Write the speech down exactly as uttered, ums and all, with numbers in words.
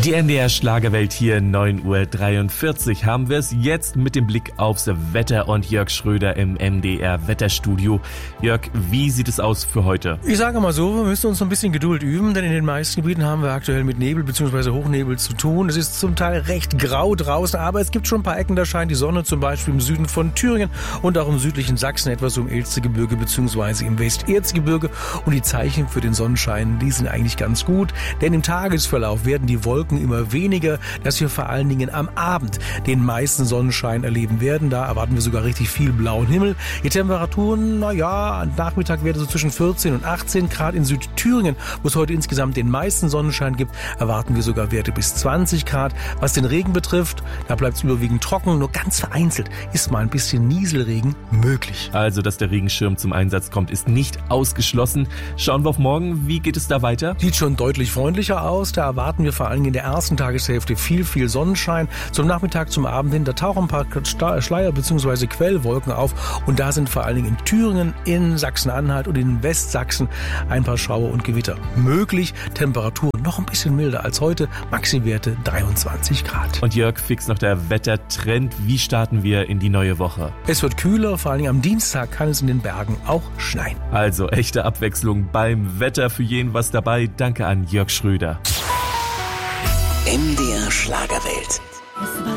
Die M D R Schlagerwelt hier, neun Uhr dreiundvierzig, haben wir es jetzt mit dem Blick aufs Wetter und Jörg Schröder im M D R Wetterstudio. Jörg, wie sieht es aus für heute? Ich sage mal so, wir müssen uns ein bisschen Geduld üben, denn in den meisten Gebieten haben wir aktuell mit Nebel bzw. Hochnebel zu tun. Es ist zum Teil recht grau draußen, aber es gibt schon ein paar Ecken, da scheint die Sonne, zum Beispiel im Süden von Thüringen und auch im südlichen Sachsen, etwas so im Elstegebirge bzw. im Westerzgebirge. Und die Zeichen für den Sonnenschein, die sind eigentlich ganz gut, denn im Tagesverlauf werden die Wolken immer weniger, dass wir vor allen Dingen am Abend den meisten Sonnenschein erleben werden. Da erwarten wir sogar richtig viel blauen Himmel. Die Temperaturen, naja, am Nachmittag werden so zwischen vierzehn und achtzehn Grad. In Südthüringen, wo es heute insgesamt den meisten Sonnenschein gibt, erwarten wir sogar Werte bis zwanzig Grad. Was den Regen betrifft, da bleibt es überwiegend trocken, nur ganz vereinzelt ist mal ein bisschen Nieselregen möglich. Also, dass der Regenschirm zum Einsatz kommt, ist nicht ausgeschlossen. Schauen wir auf morgen, wie geht es da weiter? Sieht schon deutlich freundlicher aus. Da erwarten wir vor allen Dingen in der ersten Tageshälfte viel, viel Sonnenschein. Zum Nachmittag, zum Abend hin, da tauchen ein paar Schleier- bzw. Quellwolken auf. Und da sind vor allen Dingen in Thüringen, in Sachsen-Anhalt und in Westsachsen ein paar Schauer und Gewitter möglich. Temperaturen noch ein bisschen milder als heute. Maximwerte dreiundzwanzig Grad. Und Jörg, fix noch der Wettertrend. Wie starten wir in die neue Woche? Es wird kühler, vor allen Dingen am Dienstag kann es in den Bergen auch schneien. Also echte Abwechslung beim Wetter, für jeden was dabei. Danke an Jörg Schröder. M D R Schlagerwelt.